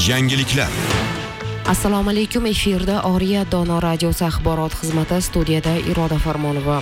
Yangiliklar. Assalomu alaykum, efirda Oriya Dono radiosi axborot xizmati, studiyada Iroda Farmonova.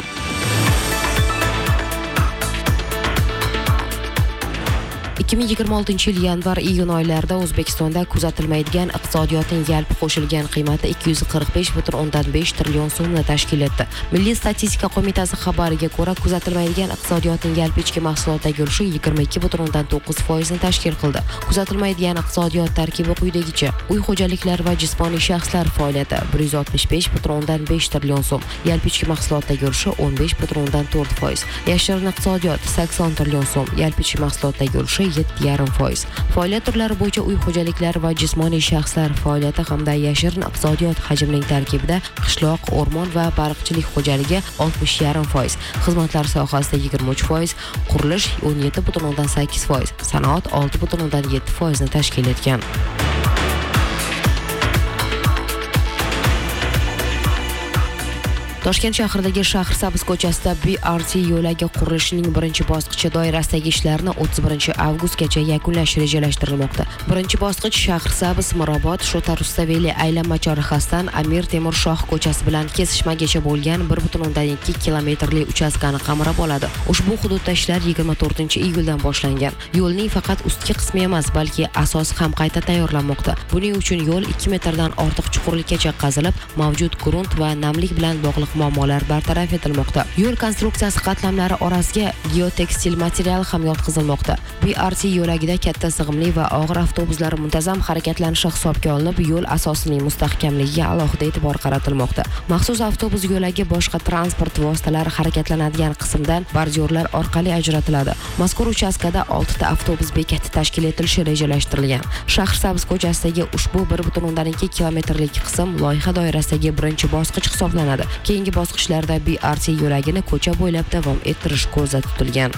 2026 yil yanvar-iyun oylarida O'zbekistonda kuzatilmaydigan iqtisodiyotning yalpi qo'shilgan qiymati 245,5 trillion so'mni tashkil etdi. Milliy statistika qo'mitasi xabariga ko'ra, kuzatilmaydigan iqtisodiyotning yalpi ichki mahsulotdagi ulushi 22,9% ni tashkil qildi. Kuzatilmaydigan iqtisodiyot tarkibi quyidagicha: uy xo'jaliklari va jismoniy shaxslar faoliyati 165,5 trillion so'm, yalpi ichki mahsulotdagi ulushi 15,4%. Yashirin iqtisodiyot 80 trillion so'm, yalpi ichki mahsulotdagi ulushi 7,5%. Faoliyat turlari bo'yicha uy xo'jaliklari va jismoniy shaxslar faoliyati hamda yashirin iqtisodiyot hajmining tarkibida qishloq, o'rmon va baliqchilik xo'jaligi 60,5%, xizmatlar sohasida 23%, qurilish 17,8%, sanoat 6,7% ni tashkil etgan. Toshkent shahridagi Shahrisabz ko'chasida BRT yo'lagi qurilishining birinchi bosqichi doirasidagi ishlarni 31 avgustgacha yakunlash rejalashtirilmoqda. Birinchi bosqich Shahrisabz, Mirobod, Shota-Rustaveli aylanma chorrahasidan Amir Temur Shoh ko'chasi bilan kesishmagacha bo'lgan 1,2 kilometrli uchastkani qamrab oladi. Ushbu hududda ishlar 24-iyuldan boshlangan. Yo'lning faqat ustki qismi emas, balki asosi ham qayta tayyorlanmoqda. Buning uchun yo'l 2 metrdan ortiq chuqurlikkacha qazilib, mavjud grunt va namlik bilan bog'liq muammolar bartaraf etilmoqda. Yo'l konstruksiyasi qatlamlari orasiga geotekstil material ham yotqizilmoqda. BRT yo'lagida katta sig'imli va og'ir avtobuslar muntazam harakatlanishi hisobga olinib, yo'l asosining mustahkamligiga alohida e'tibor qaratilmoqda. Maxsus avtobus yo'lagi boshqa transport vositalari harakatlanadigan qismdan bordyorlar orqali ajratiladi. Mazkur uchastkada 6 ta avtobus bekati tashkil etilishi rejalashtirilgan. Shahrisabz ko'chasidagi ushbu 1,2 kilometrlik qism loyiha doirasidagi birinchi bosqich hisoblanadi. Keyingi bosqichlarda BRT yo'lagini ko'cha bo'ylab davom ettirish ko'zda tutilgan.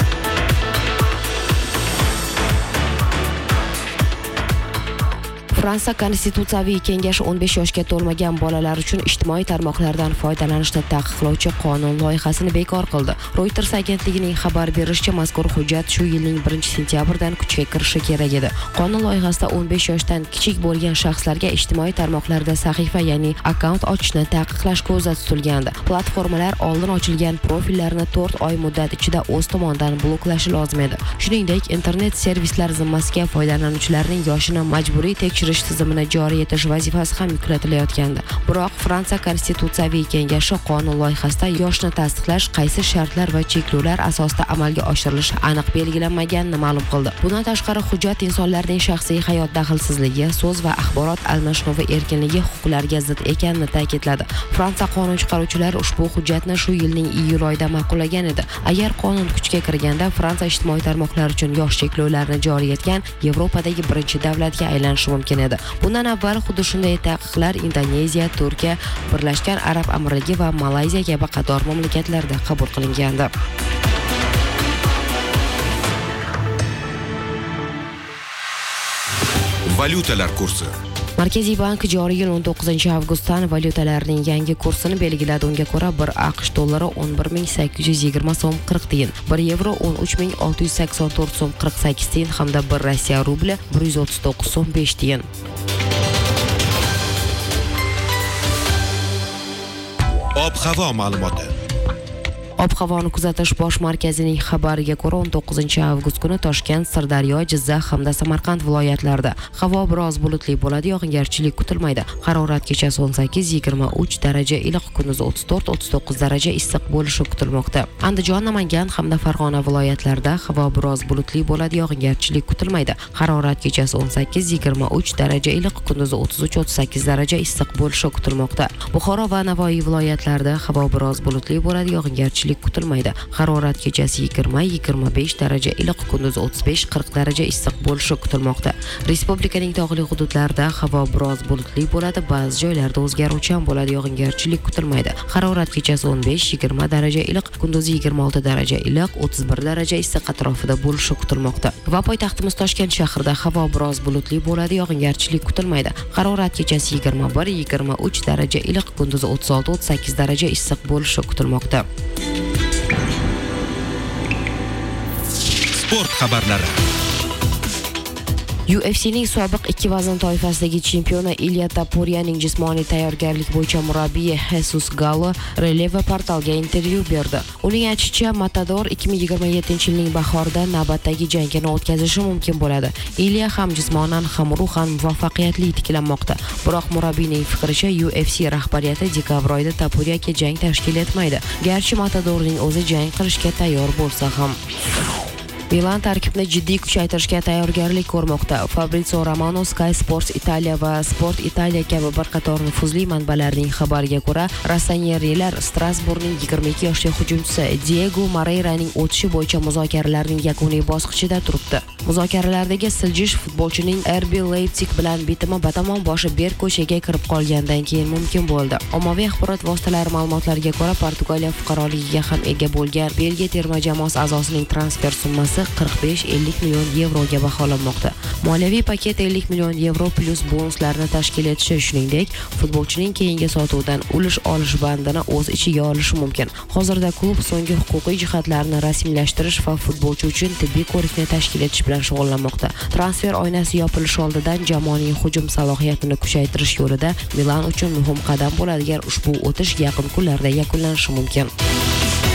Fransiya Konstitutsiyaviy kengashi 15 yoshga to'lmagan bolalar uchun ijtimoiy tarmoqlardan foydalanishni taqiqlovchi qonun loyihasini bekor qildi. Reuters agentligining xabar berishicha, mazkur hujjat shu yilning 1-sentyabridan kuchga kirishi kerak edi. Qonun loyihasida 15 yoshdan kichik bo'lgan shaxslarga ijtimoiy tarmoqlarda sahifa, ya'ni akkaunt ochishni taqiqlash ko'zda tutilgandi. Platformalar oldin ochilgan profillarni 4 oy muddat ichida o'z tomonidan bloklashi lozim edi. Shuningdek, internet servislar zimmasiga foydalanuvchilarning yoshini majburiy tekshirish tizimini joriy etish vazifasi ham yuklatilayotgandi. Biroq Fransiya Konstitutsiyaviy kengashi qonun loyihasida yoshni tasdiqlash qaysi shartlar va cheklovlar asosida amalga oshirilishi aniq belgilanmaganini ma'lum qildi. Bundan tashqari, hujjat insonlarning shaxsiy hayot daxlsizligi, so'z va axborot almashinuvi erkinligi huquqlariga zid ekanini ta'kidladi. Fransiya qonun chiqaruvchilari ushbu hujjatni shu yilning iyul oyida ma'qullagan edi. Agar qonun kuchga kirganda, Fransiya ijtimoiy tarmoqlar uchun yosh cheklovlarini joriy etgan Yevropadagi birinchi davlatga aylanishi mumkin edi. Bundan avval xuddi shunday taqiqlar Indoneziya, Turkiya, Birlashgan Arab Amirligi va Malayziya kabi qator mamlakatlarda qabul qilingandi. Valyutalar kursi. Markaziy bank joriy yil 19 avgustdan valyutalarning yangi kursini belgiladi. Unga ko'ra, 1 AQSh dollari 11,820 so'm 40 tiyin, 1 yevro 13,684 so'm 48 tiyin hamda 1 Rossiya rubli 139 so'm 5 tiyin. Ob-havo ma'lumoti. Ob-havoni kuzatish bosh markazining xabariga ko'ra, 19 avgust kuni Toshkent, Sirdaryo, Jizzax hamda Samarqand viloyatlarida havo biroz bulutli bo'ladi, yog'ingarchilik kutilmaydi. Harorat kechasi 18-23 daraja, iliq kunduz 34-39 daraja issiq bo'lishi kutilmoqda. Andijon, Namangan hamda Farg'ona viloyatlarida havo biroz bulutli bo'ladi, yog'ingarchilik kutilmaydi. Harorat kechasi 18-23 daraja, iliq kunduz 33-38 daraja issiq bo'lishi kutilmoqda. Buxoro va Navoiy viloyatlarida havo biroz bulutli bo'ladi, yog'ingarchilik kutilmaydi. Harorat kechasi 20-25 daraja, iliq kunduz 35-40 daraja issiq bo'lishi kutilmoqda. Respublikaning tog'li hududlarida havo biroz bulutli bo'ladi, ba'zi joylarda o'zgaruvchan bo'ladi, yog'ingarchilik kutilmaydi. Harorat kechasi 15-20 daraja, iliq kunduz 26 daraja, iliq 31 daraja issiq atrofida bo'lishi kutilmoqda. Va poytaxtimiz Toshkent shahrida havo biroz bulutli bo'ladi, yog'ingarchilik kutilmaydi. Harorat kechasi 21-23 daraja, iliq kunduz 36-38 daraja issiq bo'lishi kutilmoqda. Sport xabarlari. UFC'ning sobiq 2 vazn toifasidagi chempioni Ilya Topurya'ning jismoniy tayyorgarlik bo'yicha murabbiyi Jesus Gallo Releva portalga intervyu berdi. Uning aytishicha, Matador 2027-yilning bahorida navbatdagi jangini o'tkazishi mumkin bo'ladi. Ilya ham jismonan ham ruhan muvaffaqiyatli tiklanmoqda. Biroq murabbiyning fikricha, UFC rahbariyati dekabr oyida Topuryaga jang tashkil etmaydi. Garchi Matadorning o'zi jang qilishga tayyor bo'lsa ham. Milan tarkibni jiddiy kuchaytirishga tayyorgarlik ko'rmoqda. Fabrizio Romano, Sky Sports Italia va Sport Italia kabi bir qator nufuzli manbalarning xabariga ko'ra, Rossonerilar Strasburgning 22 yoshli hujumchisi Diego Moreiraning o'tishi bo'yicha muzokaralarning yakuniy bosqichida turibdi. Muzokaralardagi siljish futbolchining RB Leipzig bilan bitimi batamon boshi Berko'chaga kirib qolgandan keyin mumkin bo'ldi. Ommaviy axborot vositalari ma'lumotlariga ko'ra, Portugaliya fuqaroligiga ham ega bo'lgan Belgiya terma jamoasi a'zosining transfer summasi 45-50 million yevroga baholanmoqda. Moliyaviy paket 50 million yevro plus bonuslarni tashkil etishi, shuningdek, futbolchining keyingi sotuvdan ulush olish bandini o'z ichiga olishi mumkin. Hozirda klub so'nggi huquqiy jihatlarni rasmiylashtirish va futbolchi uchun tibbiy ko'rikni tashkil etish bilan shug'ullanmoqda. Transfer oynasi yopilishi oldidan jamoaning hujum salohiyatini kuchaytirish yo'lida Milan uchun muhim qadam bo'ladigan ushbu o'tish yaqin kunlarda yakunlanishi mumkin.